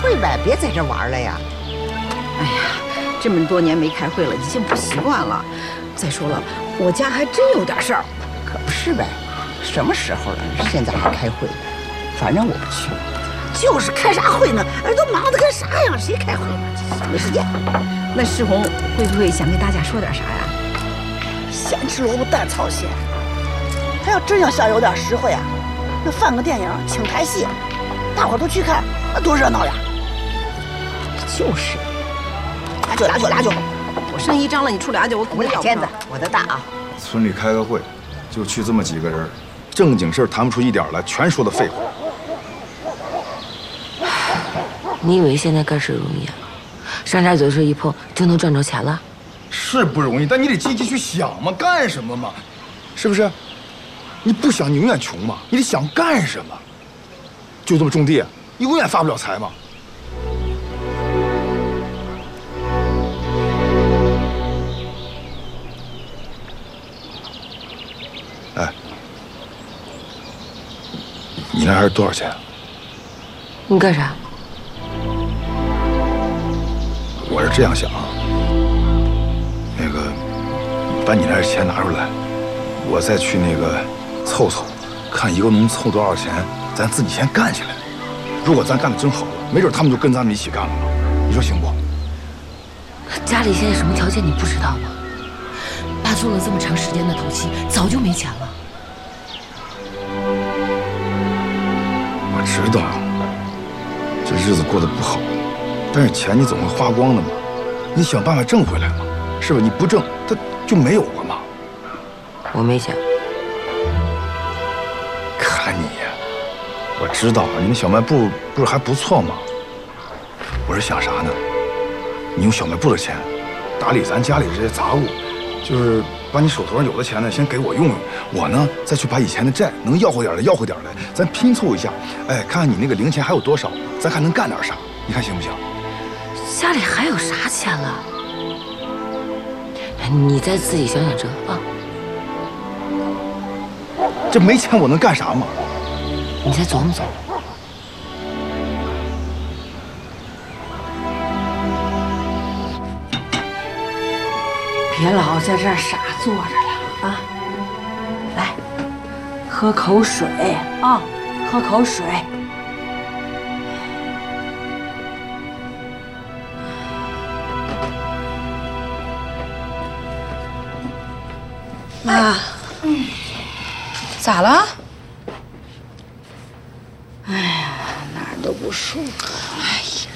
会呗，别在这玩了呀。 哎呀，这么多年没开会了，已经不习惯了。再说了，我家还真有点事儿。 可不是呗，什么时候了，现在还开会？反正我不去。 就是开啥会呢？都忙得跟啥样，谁开会呢？没时间。那世红会不会想跟大家说点啥呀？ 咸吃萝卜淡操心。他要真想有点实惠啊，那放个电影请台戏，大伙儿都去看，那多热闹呀！ 就是， 俩酒。 我剩一张了，你出俩酒， 我俩尖子，我的大啊。 村里开个会，就去这么几个人，正经事儿谈不出一点来，全说的废话。 你以为现在干事容易啊？上点嘴水一碰就能赚着钱了？ 是不容易，但你得积极去想嘛，干什么嘛，是不是？你不想，你永远穷嘛。你得想干什么？就这么种地，你永远发不了财嘛。哎，你那还是多少钱？ 你干啥？ 我是这样想啊，那个，把你那钱拿出来，我再去那个凑凑，看一共能凑多少钱，咱自己先干起来。如果咱干的真好了，没准他们就跟咱们一起干了呢。你说行不？ 家里现在什么条件你不知道吗？爸做了这么长时间的头期，早就没钱了。 我知道，这日子过得不好，但是钱你总会花光的嘛，你想办法挣回来嘛，是吧？你不挣，它就没有了嘛。 我没钱。 看你，我知道你那小卖部不是还不错吗？我是想啥呢？你用小卖部的钱打理咱家里这些杂物，就是把你手头上有的钱呢，先给我用用，我呢再去把以前的债能要回点的要回点来，咱拼凑一下，哎，看看你那个零钱还有多少，咱还能干点啥？你看行不行？ 家里还有啥钱了？你再自己想想这啊。 这没钱我能干啥嘛？ 你再琢磨琢磨。 别老在这儿傻坐着了啊！来，喝口水啊，喝口水。妈，咋了？哎呀，哪儿都不舒服。哎呀，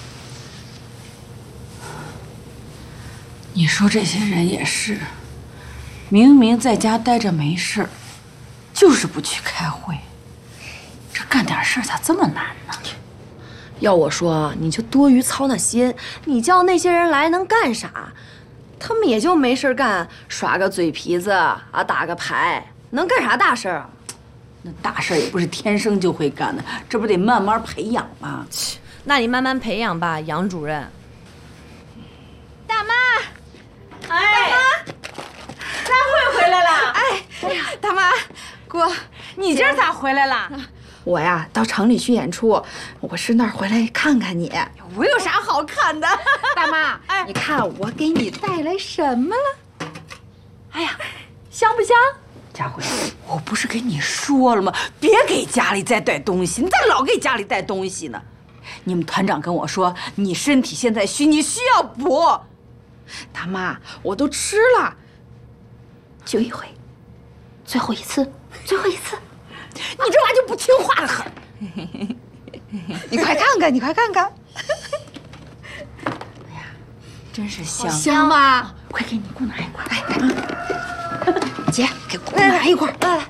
你说这些人也是，明明在家待着没事，就是不去开会。这干点事咋这么难呢？ 要我说，你就多余操那心，你叫那些人来能干啥？他们也就没事干，耍个嘴皮子啊，打个牌，能干啥大事啊？ 那大事也不是天生就会干的，这不得慢慢培养吗？ 切，那你慢慢培养吧，杨主任。 大妈，哎，大妈，佳慧回来了。 哎呀，大妈，哥， 你今儿咋回来了？ 我呀，到城里去演出，我顺道回来看看你。 我有啥好看的？ 大妈，哎，你看我给你带来什么了？ 哎呀，香不香？ 佳慧，我不是跟你说了吗？别给家里再带东西，你咋老给家里带东西呢？你们团长跟我说，你身体现在虚，你需要补。 大妈，我都吃了，就一回，最后一次，最后一次。 你这娃就不听话的很。 你快看看，你快看看。 哎呀，真是香， 香吧？ 快给你姑拿一块。 哎，姐，给姑拿一块。来来。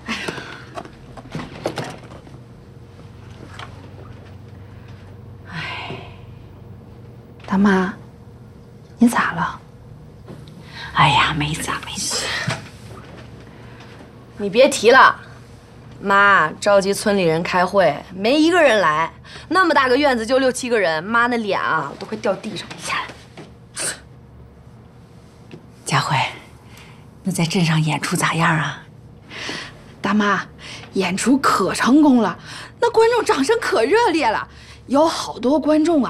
哎，大妈，你咋了？ 哎呀，没咋没事。 你别提了。妈召集村里人开会，没一个人来。那么大个院子就6、7个人，妈那脸啊都快掉地上下来。 佳慧，那在镇上演出咋样啊？ 大妈，演出可成功了，那观众掌声可热烈了，有好多观众啊